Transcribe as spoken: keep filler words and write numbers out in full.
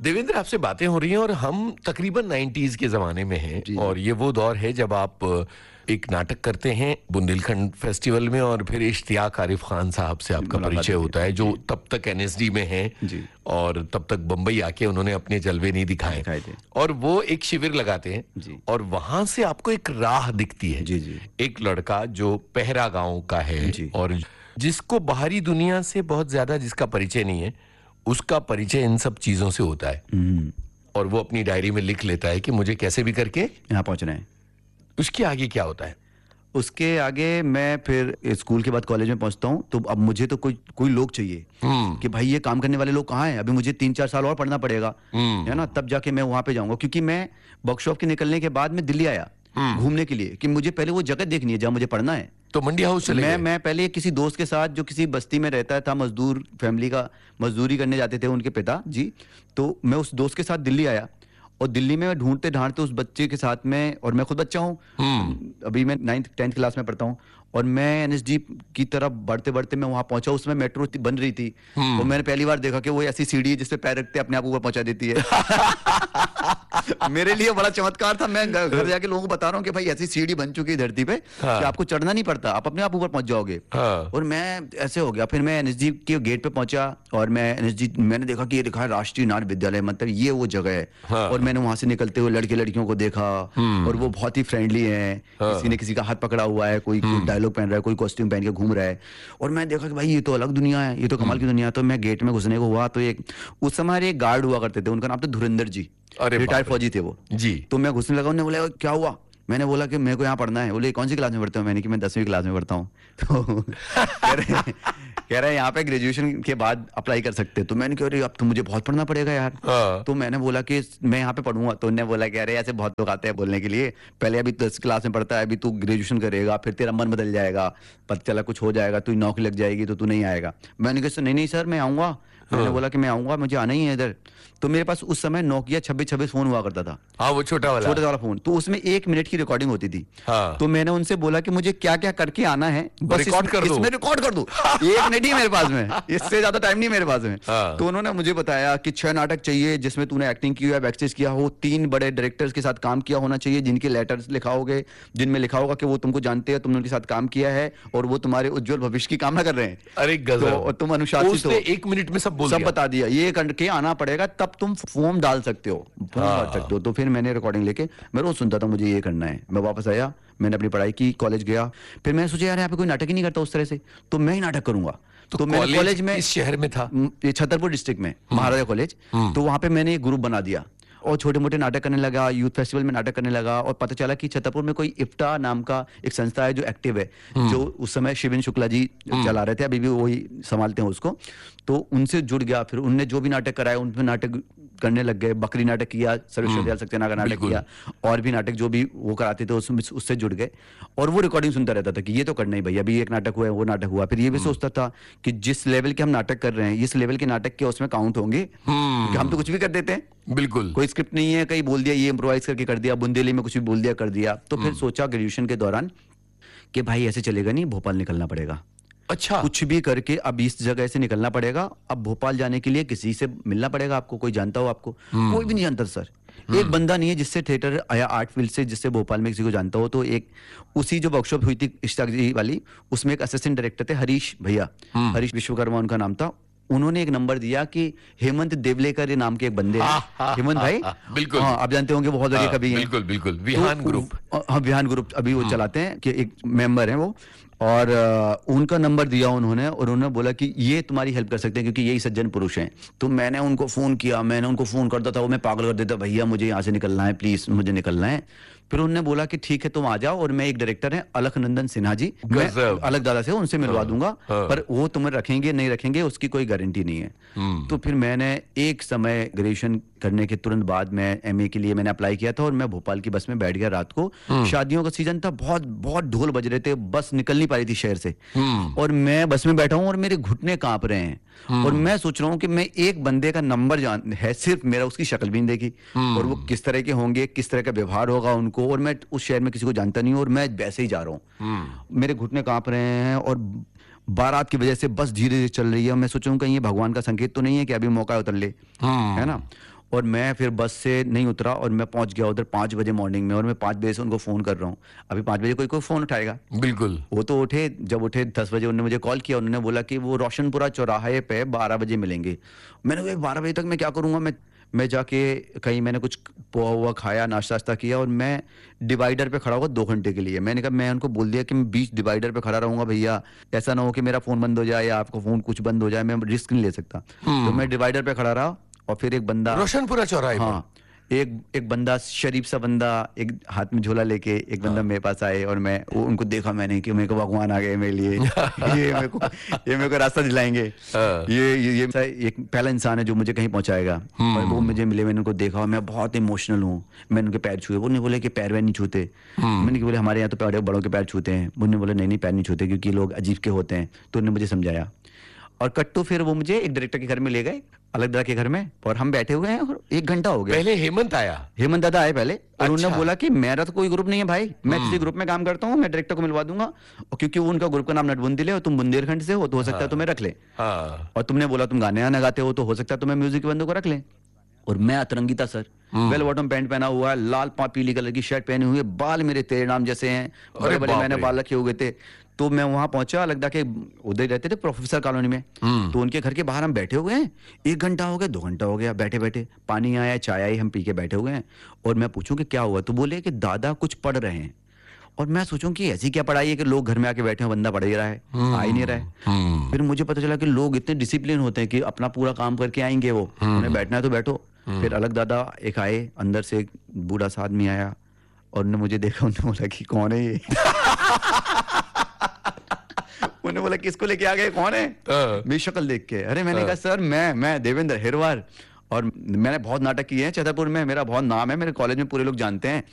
देवेंद्र, आपसे बातें हो रही हैं और हम तकरीबन नाइन्टीज के जमाने में हैं और ये वो दौर है जब आप एक नाटक करते हैं बुंदेलखंड फेस्टिवल में और फिर इश्तियाक आरिफ खान साहब से आपका परिचय होता है जो तब तक एनएसडी में हैं और तब तक बंबई आके उन्होंने अपने जलवे नहीं दिखाए और वो एक शिविर लगाते हैं और वहां से आपको एक राह दिखती है। जी जी। एक लड़का जो पहरा गांव का है और जिसको बाहरी दुनिया से बहुत ज्यादा जिसका परिचय नहीं है, उसका परिचय इन सब चीजों से होता है और वो अपनी डायरी में लिख लेता है कि मुझे कैसे भी करके यहाँ पहुंचना है। उसके आगे क्या होता है? उसके आगे मैं फिर स्कूल के बाद कॉलेज में पहुंचता हूँ, तो अब मुझे तो कोई कोई लोग चाहिए कि भाई ये काम करने वाले लोग कहाँ हैं। अभी मुझे तीन चार साल और पढ़ना पड़ेगा, है ना, तब जाके मैं वहां पे जाऊंगा। क्योंकि मैं वर्कशॉप के निकलने के बाद मैं दिल्ली आया घूमने के लिए कि मुझे पहले वो जगह देखनी है जहाँ मुझे पढ़ना है। तो मंडी हाउस चले मैं मैं पहले किसी दोस्त के साथ जो किसी बस्ती में रहता था, मजदूर फैमिली का, मजदूरी करने जाते थे उनके पिता जी, तो मैं उस दोस्त के साथ दिल्ली आया और दिल्ली में ढूंढते ढांढते उस बच्चे के साथ में, और मैं खुद बच्चा हूँ, अभी मैं नाइन्थ टेंथ क्लास में पढ़ता हूँ, और मैं एनएसडी की तरफ बढ़ते बढ़ते मैं वहां पहुंचा। उसमें मेट्रो बन रही थी और मैंने पहली बार देखा कि वो ऐसी सीढ़ी है जिसपे पैर रखते अपने आप ऊपर पहुंचा देती है। मेरे लिए बड़ा चमत्कार था। मैं घर जाके लोगों को बता रहा हूँ कि भाई ऐसी सीढ़ी बन चुकी है धरती पे कि आपको चढ़ना नहीं पड़ता, आप अपने आप ऊपर पहुंच जाओगे। और मैं ऐसे हो गया। फिर मैं एनएसडी के गेट पे पहुंचा और मैं एनएसडी मैंने देखा कि ये लिखा है राष्ट्रीय नाट्य विद्यालय, मतलब ये वो जगह है। और मैंने वहां से निकलते हुए लड़के लड़कियों को देखा और वो बहुत ही फ्रेंडली है। किसी ने किसी का हाथ पकड़ा हुआ है, कोई डायलॉग पहन रहा है, कोई कॉस्ट्यूम पहन के घूम रहा है। और मैं देखा कि भाई ये तो अलग दुनिया है, ये तो कमाल की दुनिया है। तो मैं गेट में घुसने को हुआ तो एक उस समय एक गार्ड हुआ करते थे, उनका नाम था धुरंधर जी, रिटायर्ड फौजी थे वो जी। तो मैं घुसने लगा, उन्होंने बोला क्या हुआ? मैंने बोला कि मेरे को यहाँ पढ़ना है। बोले कौन सी क्लास में पढ़ते हो? मैंने कि मैं दसवीं क्लास में पढ़ता हूँ। तो कह रहे कह रहे हैं यहाँ पे ग्रेजुएशन के बाद अप्लाई कर सकते। तो मैंने कहा अब तो मुझे बहुत पढ़ना पड़ेगा यार। तो मैंने बोला कि मैं यहाँ पे पढ़ूंगा। तो उन्होंने बोला कह रहे ऐसे बहुत लोग आते हैं बोलने के लिए, पहले अभी दस क्लास में पढ़ता है, अभी तू ग्रेजुएशन करेगा, फिर तेरा मन बदल जाएगा, पता चला कुछ हो जाएगा, तू नौकरी लग जाएगी तो तू नहीं आएगा। मैंने कहा नहीं नहीं सर मैं आऊंगा। मैंने बोला कि मैं आऊंगा, मुझे आना ही है इधर। तो मेरे पास उस समय नोकिया छब्बीस छब्बीस फोन हुआ करता था। हाँ, वो छोटा वाला छोटा वाला फोन। तो उसमें एक मिनट की रिकॉर्डिंग होती थी। हाँ। तो मैंने उनसे बोला कि मुझे क्या क्या करके आना है, बस रिकॉर्ड कर दो, इसमें रिकॉर्ड कर दो। एक मिनट ही मेरे पास में, इससे ज्यादा टाइम नहीं मेरे पास में। हाँ। तो उन्होंने मुझे बताया कि छह नाटक चाहिए जिसमें तूने एक्टिंग की है, बैक स्टेज किया हो, तीन बड़े डायरेक्टर्स के साथ काम किया होना चाहिए जिनके लेटर्स लिखा होगे, जिनमें लिखा होगा कि वो तुमको जानते हैं, तुमने उनके साथ काम किया है और वो तुम्हारे उज्जवल भविष्य की कामना कर रहे हैं। अरे गजब। और तुम अनुशासित हो। एक मिनट में सब बोल सब बता दिया, ये करके आना पड़ेगा, तब तुम फॉर्म डाल सकते हो, फॉर्म भर सकते हो। तो फिर मैंने रिकॉर्डिंग लेके मैं रोज सुनता था मुझे ये करना है। मैं वापस आया, मैंने अपनी पढ़ाई की, कॉलेज गया। फिर मैंने सोचा यार यहाँ पे कोई नाटक ही नहीं करता उस तरह से, तो मैं ही नाटक करूंगा। तो, तो मैंने कॉलेज में इस शहर में था, छतरपुर डिस्ट्रिक्ट में महाराजा कॉलेज। तो वहां पे मैंने एक ग्रुप बना दिया और छोटे मोटे नाटक करने लगा, यूथ फेस्टिवल में नाटक करने लगा। और पता चला कि छतरपुर में कोई इफ्टा नाम का एक संस्था है जो एक्टिव है, जो उस समय शिवेन शुक्ला जी चला रहे थे, अभी भी वही संभालते हैं उसको। तो उनसे जुड़ गया। फिर उनने जो भी नाटक कराया उनमें नाटक करने लग गए। बकरी नाटक किया, सर्वेश्वर सक्सेना का नाटक किया, और भी नाटक जो भी वो कराते थे उसमें उससे जुड़ गए। और वो रिकॉर्डिंग सुनता रहता था कि ये तो करना ही भैया, अभी एक नाटक हुआ है, वो नाटक हुआ। फिर ये भी सोचता था कि जिस लेवल के हम नाटक कर रहे हैं, इस लेवल के नाटक के उसमें काउंट होंगे, क्योंकि हम तो कुछ भी कर देते हैं। बिल्कुल, कोई स्क्रिप्ट नहीं है, कहीं बोल दिया, ये इम्प्रोवाइज करके कर दिया, बुंदेली में कुछ भी बोल दिया कर दिया। तो फिर सोचा ग्रेजुएशन के दौरान कि भाई ऐसे चलेगा नहीं, भोपाल निकलना पड़ेगा। अच्छा, कुछ भी करके अब इस जगह से निकलना पड़ेगा। अब भोपाल जाने के लिए किसी से मिलना पड़ेगा आपको, कोई जानता हो आपको? कोई भी नहीं जानता सर, एक बंदा नहीं है जिससे थिएटर या आर्ट फील्ड से, जिससे भोपाल में किसी को जानता हो। तो एक उसी जो वर्कशॉप हुई थी इश्तियाक जी वाली, उसमें एक असिस्टेंट डायरेक्टर थे हरीश भैया, हरीश विश्वकर्मा उनका नाम था। उन्होंने एक नंबर दिया कि हेमंत देवलेकर नाम के एक बंदे हैं, हेमंत भाई, बिल्कुल हाँ आप जानते होंगे, बहुत बड़े कवि हैं। बिल्कुल बिल्कुल, विहान ग्रुप, हाँ विहान ग्रुप अभी वो चलाते हैं, कि एक मेंबर हैं वो। और uh, उनका नंबर दिया उन्होंने, और उन्होंने बोला कि ये तुम्हारी हेल्प कर सकते हैं क्योंकि यही सज्जन पुरुष हैं। तो मैंने उनको फोन किया, मैंने उनको फोन करता था, वो मैं पागल कर देता, भैया मुझे यहाँ से निकलना है, प्लीज मुझे निकलना है। फिर उन्होंने बोला कि ठीक है तुम आ जाओ, और मैं एक डायरेक्टर है अलखनंदन सिन्हा जी, मैं अलग दादा से उनसे मिलवा दूंगा, पर वो तुम्हें रखेंगे नहीं रखेंगे उसकी कोई गारंटी नहीं है। तो फिर मैंने एक समय ग्रेजुएशन करने के तुरंत बाद मैं एमए के लिए मैंने अप्लाई किया था, और मैं भोपाल की बस में बैठ गया रात को। शादियों का सीजन था, बहुत बहुत ढोल बज रहे थे, बस निकल नहीं पा रही थी शहर से, और मैं बस में बैठा हूं और मेरे घुटने कांप रहे हैं। और मैं सोच रहा हूँ कि मैं एक बंदे का नंबर जान है, सिर्फ मेरा, उसकी शक्ल भी नहीं देखी, और वो किस तरह के होंगे, किस तरह का व्यवहार होगा उनको, और मैं उस शहर में किसी को जानता नहीं हूँ, और मैं वैसे ही जा रहा हूँ। मेरे घुटने कांप रहे हैं, और बारात की वजह से बस धीरे धीरे चल रही है। मैं सोचूं कहीं ये भगवान का संकेत तो नहीं है कि अभी मौका उतर ले, है ना। और मैं फिर बस से नहीं उतरा और मैं पहुंच गया उधर पाँच बजे मॉर्निंग में, और मैं पाँच बजे से उनको फ़ोन कर रहा हूँ। अभी पाँच बजे कोई कोई फ़ोन उठाएगा? बिल्कुल। वो तो उठे, जब उठे दस बजे उन्होंने मुझे कॉल किया, उन्होंने बोला कि वो रोशनपुरा चौराहे पे बारह बजे मिलेंगे। मैंने कहा बारह बजे तक मैं क्या करूँगा? मैं मैं जाके कहीं मैंने कुछ पोहा हुआ खाया, नाश्ता वाश्ता किया, और मैं डिवाइडर पे खड़ा हुआ दो घंटे के लिए। मैंने कहा, मैं उनको बोल दिया कि मैं बीच डिवाइडर पे खड़ा रहूंगा भैया, ऐसा ना हो कि मेरा फ़ोन बंद हो जाए या आपका फ़ोन कुछ बंद हो जाए, मैं रिस्क नहीं ले सकता। तो मैं डिवाइडर पे खड़ा रहा, और फिर एक बंदा रोशनपुरा चौराहे पर? हाँ, एक एक बंदा, शरीफ सा बंदा, एक हाथ में झोला लेके एक बंदा मेरे पास आए, और मैं वो उनको देखा मैंने कि मेरे को भगवान आ गए मेरे लिए। ये मेरे को ये मेरे को रास्ता दिलाएंगे। ये ये ये एक पहला इंसान है जो मुझे कहीं पहुंचाएगा। और वो मुझे मिले, मैंने उनको देखा और मैं बहुत इमोशनल हूँ। मैंने उनके पैर छुए। वो नहीं बोले कि पैर वैर नहीं छूते। मैंने बोले हमारे यहाँ तो बड़े बड़ों के पैर छूते हैं। उन्होंने बोले नहीं नहीं, पैर नहीं छूते क्योंकि लोग अजीब के होते हैं। तो उन्होंने मुझे समझाया, और कट्टू फिर वो मुझे एक डायरेक्टर के घर में ले गए, अलग के घर में, और हम बैठे हुए हैं और एक घंटा हो गया। पहले हेमंत आया? हेमंत दादा आए पहले, और अच्छा। उन्होंने बोला कि मेरा तो कोई ग्रुप नहीं है भाई, मैं किसी ग्रुप में काम करता हूँ, मैं डायरेक्टर को मिलवा दूंगा, और क्योंकि वो उनका ग्रुप का नाम नटबुंदिल है और तुम बुंदेलखंड से हो तो हो सकता है तुम्हें रख ले। हाँ। और तुमने बोला तुम गाने आना गाते हो तो हो सकता है तुम्हें म्यूजिक के बंदों को रख ले। और मैं अतरंगी था सर, वेल बॉटम पैंट पहना हुआ है, लाल पा पीली कलर की शर्ट पहनी हुई है, बाल मेरे तेरे नाम जैसे हैं, बड़े बड़े मैंने बाल रखे हुए थे। तो मैं वहां पहुंचा, लगता के उधर रहते थे प्रोफेसर कॉलोनी में, तो उनके घर के बाहर हम बैठे हुए हैं। एक घंटा हो गया, दो घंटा हो गया बैठे बैठे, पानी आया, चाय आई, हम पी के बैठे हुए हैं। और मैं पूछूं कि क्या हुआ, तो बोले कि दादा कुछ पढ़ रहे हैं। और मैं सोचूं कि ऐसी क्या पढ़ाई है कि लोग घर में आके बैठे हैं, बंदा पढ़ ही रहा है, आ ही नहीं रहा है। फिर मुझे पता चला कि लोग इतने डिसिप्लिन होते हैं कि अपना पूरा काम करके आएंगे, वो उन्हें बैठना है तो बैठो। फिर अलग दादा एक आए, अंदर से एक बूढ़ा सा आदमी आया, और उन्होंने मुझे देखा, उन्होंने बोला कि कौन है ये? उन्होंने बोला किसको लेके आ गए, कौन है? मेरी शक्ल देख के। अरे मैंने कहा सर मैं मैं देवेंद्र हिरवार, और मैंने बहुत नाटक किए हैं छतरपुर में, मेरा बहुत नाम है, मेरे कॉलेज में पूरे लोग जानते हैं।